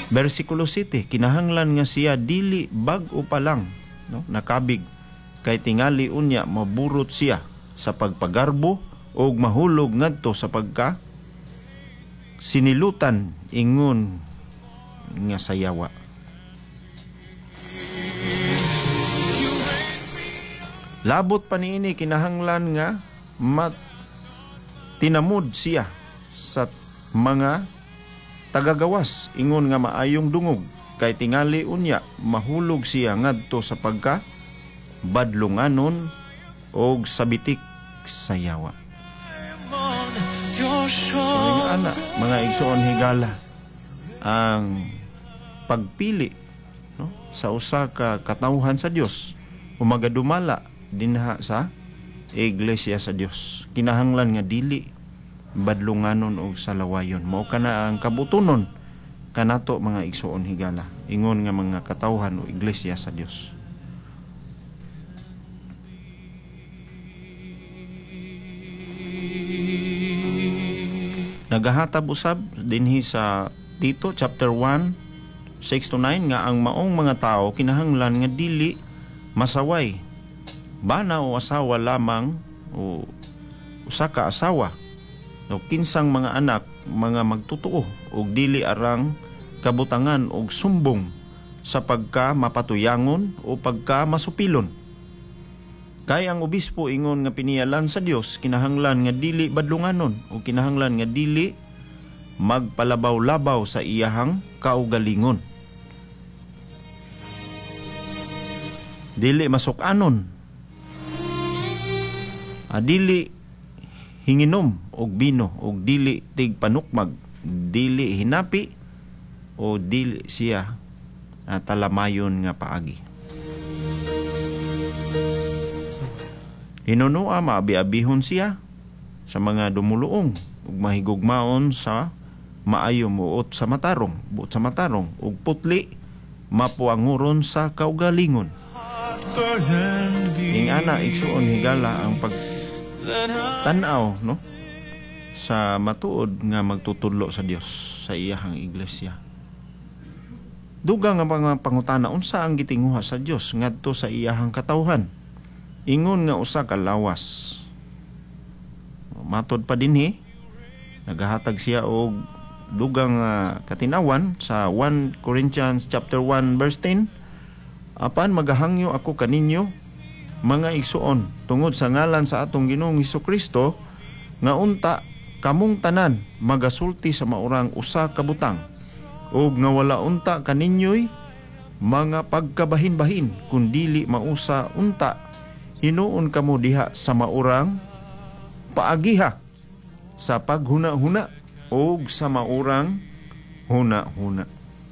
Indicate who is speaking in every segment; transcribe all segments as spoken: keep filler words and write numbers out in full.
Speaker 1: Versikulo siyete, kinahanglan nga siya dili bag-o pa lang, no, nakabig, kay tingali unya maburot siya sa pagpagarbo o mahulog ngadto sa pagka sinilutan ingon nga sayawa. Labot pa niini kinahanglan nga mat tinamod siya sa mga tagagawas ingon nga maayong dungog, kay tingali unya mahulog siya ngadto sa pagka badlunganon og sabitik sayawa. So nga ana, mga igsoon higala, ang pagpili, no, sa usa ka katawhan sa Dios umagadumala dinha sa iglesia sa Dios, kinahanglan nga dili badlunganon og salawayon. Mao kana ang kabutunon kanato mga igsoon higala, ingon nga mga katawhan o iglesia sa Dios. Nagahatab usab dinhi sa Tito chapter one six to nine nga ang maong mga tao kinahanglan nga dili masaway, bana o asawa lamang o usa ka asawa, o kinsang mga anak mga magtutuo og dili arang kabutangan og sumbong sa pagka mapatuyangon o pagka masupilon. Kay ang obispo ingon nga pinialan sa Dios kinahanglan nga dili badlunganon o kinahanglan nga dili magpalabaw-labaw sa iyahang kaugalingon. Dili masukanon. Ah, dili hinginom og bino og dili tigpanukmag, dili hinapi o dili siya ah, talamayon nga paagi. Hinunua maabi-abihon siya sa mga dumuluong ug mahigugmaon sa maayo muot sa matarong, buot sa matarong ug putli mapuanguron sa kaugalingon. Ing ana igsuon higala ang pagtanaw, no, sa matuod nga magtutudlo sa Dios sa iyahang iglesia. Dugang nga mga pangutana unsa ang gitinguha sa Dios ngadto sa iyahang katawhan. Ingon nga usa ka lawas. Matod pa dinhi, nagahatag siya og dugang uh, katinawan sa one Corinthians chapter one verse ten. Apan magahangyo ako kaninyo mga igsuon tungod sa ngalan sa atong Ginoong Hesukristo nga unta kamong tanan magasulti sa maurang usa ka butang ug nga wala unta kaninyo'y mga pagkabahin-bahin kundili mausa unta hinuon kamo diha sa maurang paagiha sa paghuna-huna o sa maurang huna-huna.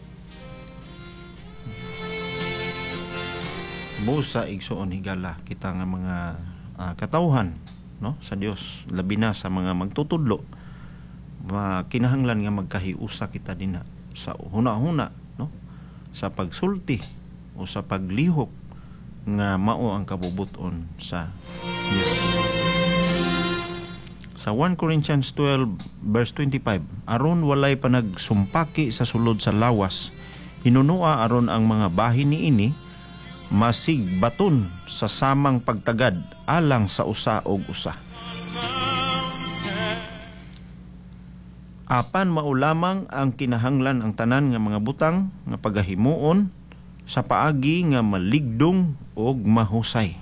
Speaker 1: Busa igsoon higala kita nga mga uh, katawhan, no, sa Dios, labi na sa mga magtutudlo, uh, kinahanglan nga magkahiusa kita dinha sa huna-huna, no, sa pagsulti o sa paglihok nga mao ang kabubuton sa Dios. Sa one Corinthians twelve verse twenty-five, aron walay panagsumpaki sa sulod sa lawas, hinunua aron ang mga bahin niini masigbaton sa samang pagtagad alang sa usa og usa. Apan mao lamang ang kinahanglan ang tanan nga mga butang nga pagahimuon sa paagi nga maligdong og mahusay.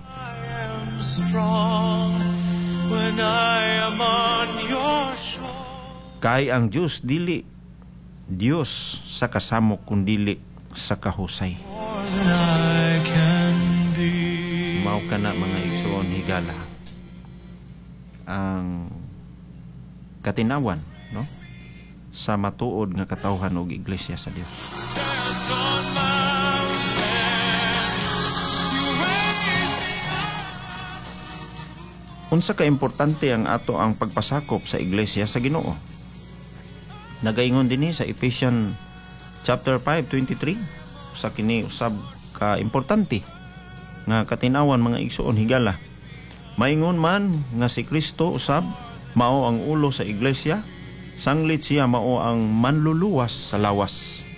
Speaker 1: Kay ang Dios dili Dios sa kasamok kundili sa kahusay. Mao kana mga igsoon higala ang katinawan, no, sa matuod nga katawhan og iglesia sa Dios. Unsa ka importante ang ato ang pagpasakop sa iglesia sa Ginoo. Nagaingon dinhi sa Ephesians chapter five twenty-three, sa kini usab ka importante nga katinawan mga igsoon higala. Maingon man nga si Kristo usab mao ang ulo sa iglesia, sanglit siya mao ang manluluwas sa lawas.